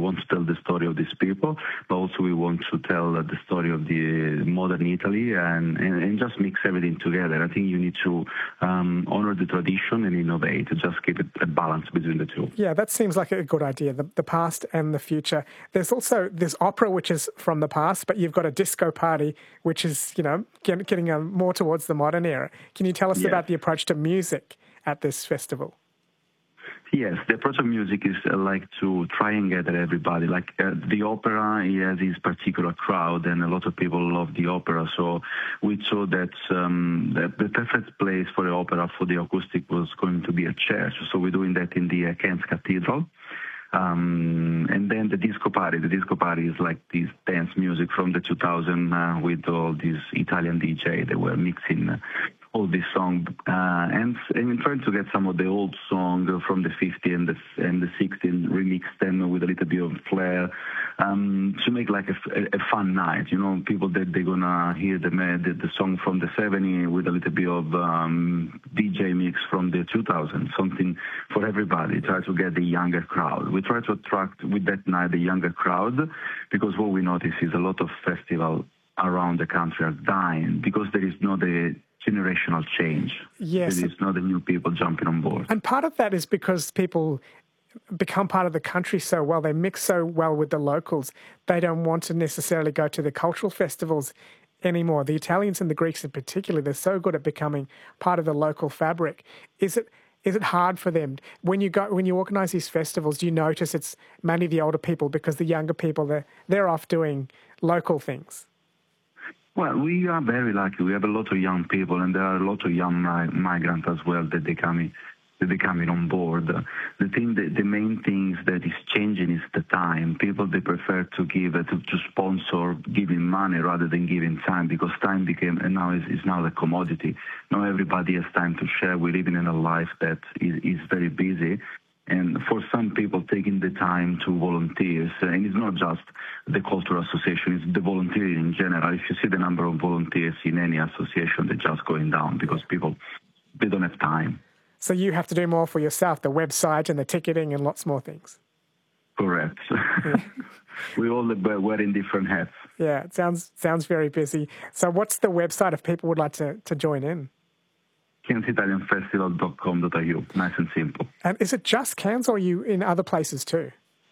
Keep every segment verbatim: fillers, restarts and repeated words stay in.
want to tell the story of these people, but also we want to tell the story of the modern Italy and, and, and just mix everything together. I think you need to um, honor the tradition and innovate, just keep it a balance between the two. Yeah, that seems like a good idea, the, the past and the future. There's also this opera, which is from the past, but you've got a disco party, which is, you know, get, getting um, more towards the modern era. Can you tell us yes. about the approach to music at this festival? Yes, the approach of music is uh, like to try and gather everybody. Like uh, the opera, it has this particular crowd, and a lot of people love the opera. So we saw that, um, that the perfect place for the opera, for the acoustic, was going to be a church. So we're doing that in the uh, Cairns Cathedral. Um, and then the disco party. The disco party is like this dance music from the two thousands uh, with all these Italian D J. They were mixing uh, all these songs uh, and, and trying to get some of the old songs from the fifties and the, and the sixties, remix them with a little bit of flair um, to make like a, a, a fun night. You know, people that they're going to hear the, the, the song from the seventies with a little bit of um, D J mix from the two thousands, something for everybody. Try to get the younger crowd. We try to attract with that night the younger crowd, because what we notice is a lot of festivals around the country are dying because there is no the generational change. Yes. There is not the new people jumping on board. And part of that is because people become part of the country so well, they mix so well with the locals, they don't want to necessarily go to the cultural festivals anymore. The Italians and the Greeks in particular, they're so good at becoming part of the local fabric. Is it is it hard for them? When you go when you organise these festivals, do you notice it's mainly the older people, because the younger people, they're, they're off doing local things? Well, we are very lucky. We have a lot of young people, and there are a lot of young mi- migrants as well that they coming, that they coming on board. The thing, that, the main things that is changing is the time. People, they prefer to give uh, to, to sponsor, giving money rather than giving time, because time became and now is, is now the commodity. Now everybody has time to share. We're living in a life that is, is very busy. And for some people, taking the time to volunteer, and it's not just the cultural association, it's the volunteering in general. If you see the number of volunteers in any association, they're just going down because people, they don't have time. So you have to do more for yourself, the website and the ticketing and lots more things. Correct. Yeah. We all wear in different hats. Yeah, it sounds sounds very busy. So what's the website if people would like to, to join in? Cairns Italian Festival dot com dot a u. Nice and simple. And is it just Cairns, or are you in other places too?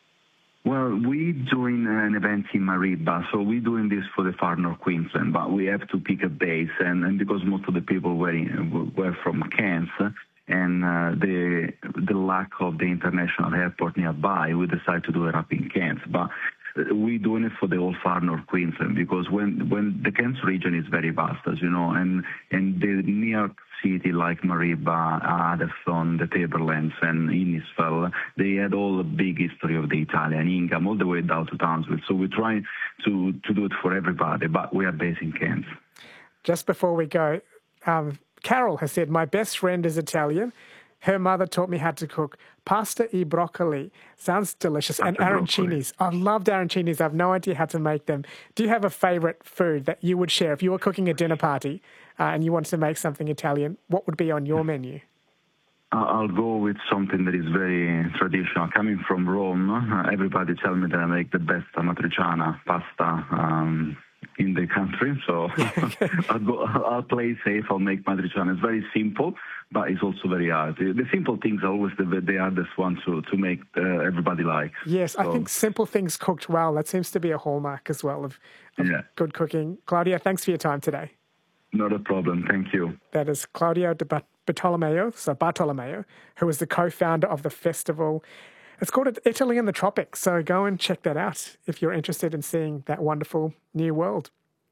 Well, we're doing an event in Mariba, so we're doing this for the far north Queensland, but we have to pick a base, and, and because most of the people were, in, were from Cairns, and uh, the the lack of the international airport nearby, we decided to do it up in Cairns. But we're doing it for the whole far north Queensland, because when when the Cairns region is very vast, as you know, and and the near city like Mariba, Addison, the Tablelands, and Innisfail, they had all the big history of the Italian Ingham, all the way down to Townsville. So we're trying to, to do it for everybody, but we are based in Cairns. Just before we go, um, Carol has said, my best friend is Italian. Her mother taught me how to cook pasta e broccoli. Sounds delicious. Pasta and arancinis. I loved arancinis. I have no idea how to make them. Do you have a favourite food that you would share? If you were cooking a dinner party uh, and you wanted to make something Italian, what would be on your menu? I'll go with something that is very traditional. Coming from Rome, uh, everybody tells me that I make the best amatriciana pasta um, in the country. So I'll, go, I'll play safe. I'll make matriciana. It's very simple, but it's also very hard. The simple things are always the, the hardest ones to, to make uh, everybody like. Yes, so. I think simple things cooked well, that seems to be a hallmark as well of, of yeah. good cooking. Claudio, thanks for your time today. Not a problem. Thank you. That is Claudio de Bartolomeo, so Bartolomeo, who is the co-founder of the festival. It's called Italy in the Tropics, so go and check that out if you're interested in seeing that wonderful new world.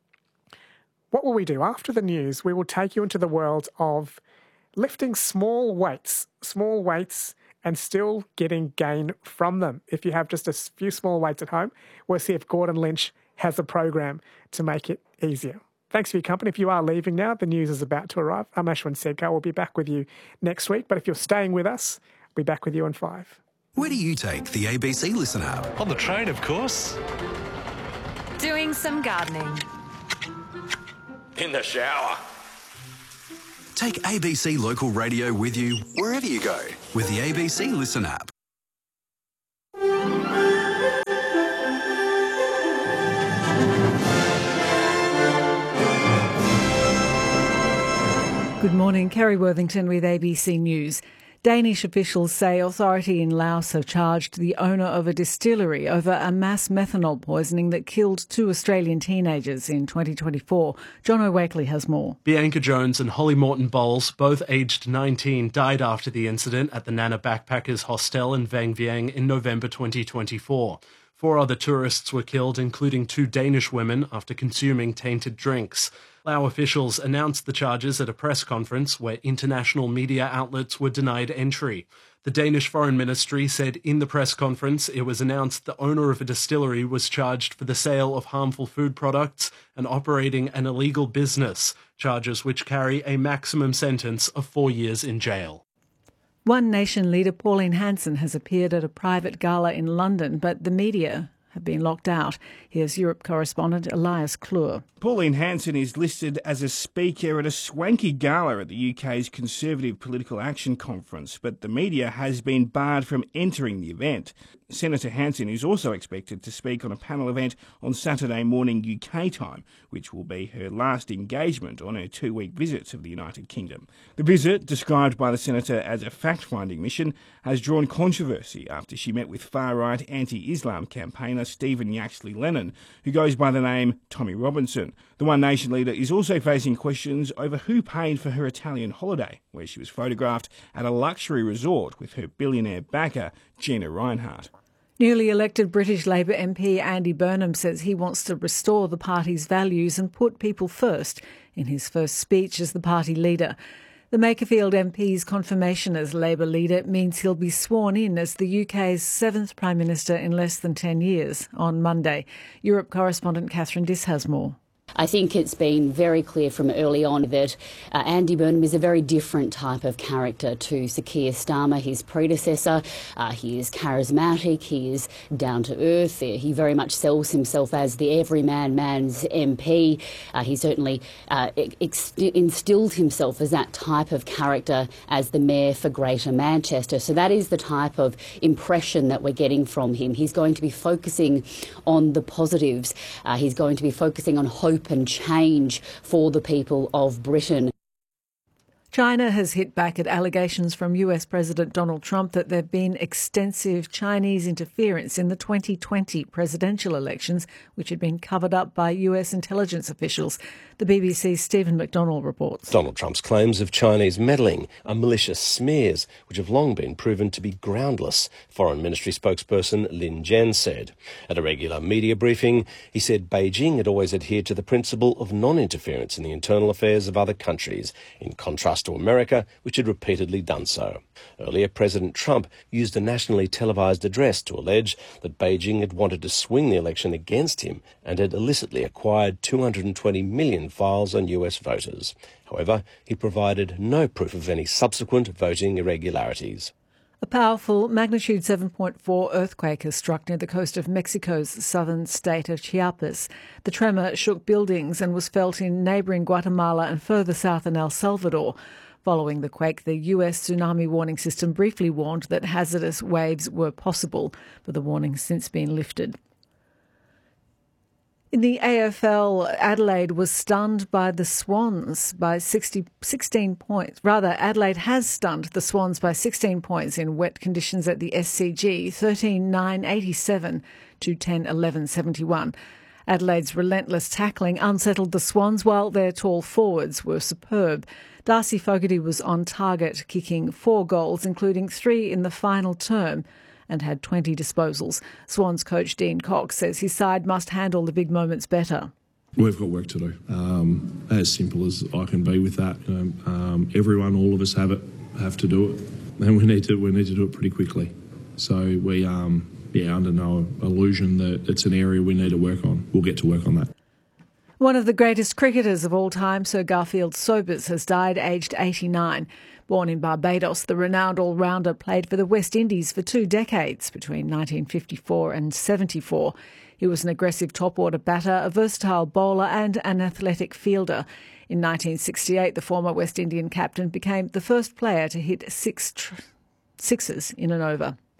What will we do? After the news, we will take you into the world of lifting small weights, small weights, and still getting gain from them. If you have just a few small weights at home, we'll see if Gordon Lynch has a program to make it easier. Thanks for your company. If you are leaving now, the news is about to arrive. I'm Ashwin Sedkar. We'll be back with you next week. But if you're staying with us, we'll be back with you in five. Where do you take the A B C Listen app? On the train, of course. Doing some gardening. In the shower. Take A B C Local Radio with you wherever you go with the A B C Listen app. Good morning, Kerry Worthington with A B C News. Danish officials say authority in Laos have charged the owner of a distillery over a mass methanol poisoning that killed two Australian teenagers in twenty twenty-four. John O'Wakely has more. Bianca Jones and Holly Morton Bowles, both aged nineteen, died after the incident at the Nana Backpackers Hostel in Vang Vieng in November twenty twenty-four. Four other tourists were killed, including two Danish women, after consuming tainted drinks. Lao officials announced the charges at a press conference where international media outlets were denied entry. The Danish Foreign Ministry said in the press conference it was announced the owner of a distillery was charged for the sale of harmful food products and operating an illegal business, charges which carry a maximum sentence of four years in jail. One Nation leader Pauline Hanson has appeared at a private gala in London, but the media have been locked out. Here's Europe correspondent Elias Klur. Pauline Hanson is listed as a speaker at a swanky gala at the U K's Conservative Political Action Conference, but the media has been barred from entering the event. Senator Hanson is also expected to speak on a panel event on Saturday morning U K time, which will be her last engagement on her two-week visit to the United Kingdom. The visit, described by the senator as a fact-finding mission, has drawn controversy after she met with far-right anti-Islam campaigner Stephen Yaxley Lennon, who goes by the name Tommy Robinson. The One Nation leader is also facing questions over who paid for her Italian holiday, where she was photographed at a luxury resort with her billionaire backer, Gina Rinehart. Newly elected British Labour M P Andy Burnham says he wants to restore the party's values and put people first in his first speech as the party leader. The Makerfield M P's confirmation as Labour leader means he'll be sworn in as the U K's seventh Prime Minister in less than ten years on Monday. Europe correspondent Catherine Diss has more. I think it's been very clear from early on that uh, Andy Burnham is a very different type of character to Sir Keir Starmer, his predecessor. Uh, he is charismatic, he is down to earth, he very much sells himself as the everyman man's M P. Uh, he certainly uh, ex- instilled himself as that type of character as the Mayor for Greater Manchester. So that is the type of impression that we're getting from him. He's going to be focusing on the positives. Uh, he's going to be focusing on hope and change for the people of Britain. China has hit back at allegations from U S President Donald Trump that there have been extensive Chinese interference in the twenty twenty presidential elections, which had been covered up by U S intelligence officials. The B B C's Stephen McDonnell reports. Donald Trump's claims of Chinese meddling are malicious smears, which have long been proven to be groundless, Foreign Ministry spokesperson Lin Jian said. At a regular media briefing, he said Beijing had always adhered to the principle of non-interference in the internal affairs of other countries, in contrast to America, which had repeatedly done so. Earlier, President Trump used a nationally televised address to allege that Beijing had wanted to swing the election against him and had illicitly acquired two hundred twenty million files on U S voters. However, he provided no proof of any subsequent voting irregularities. A powerful magnitude seven point four earthquake has struck near the coast of Mexico's southern state of Chiapas. The tremor shook buildings and was felt in neighbouring Guatemala and further south in El Salvador. Following the quake, the U S tsunami warning system briefly warned that hazardous waves were possible, but the warning has since been lifted. In the A F L, Adelaide was stunned by the Swans by sixty, sixteen points. Rather, Adelaide has stunned the Swans by sixteen points in wet conditions at the S C G, thirteen nine eighty-seven to ten eleven seventy-one. Adelaide's relentless tackling unsettled the Swans, while their tall forwards were superb. Darcy Fogarty was on target, kicking four goals, including three in the final term, and had twenty disposals. Swans coach Dean Cox says his side must handle the big moments better. We've got work to do. Um, as simple as I can be with that. You know, um, everyone, all of us have it, have to do it, and we need to we need to do it pretty quickly. So we, um, yeah, under no illusion that it's an area we need to work on. We'll get to work on that. One of the greatest cricketers of all time, Sir Garfield Sobers, has died aged eighty-nine. Born in Barbados, the renowned all-rounder played for the West Indies for two decades, between nineteen fifty-four and seventy-four. He was an aggressive top-order batter, a versatile bowler and an athletic fielder. In nineteen sixty-eight, the former West Indian captain became the first player to hit six tr- sixes in an over.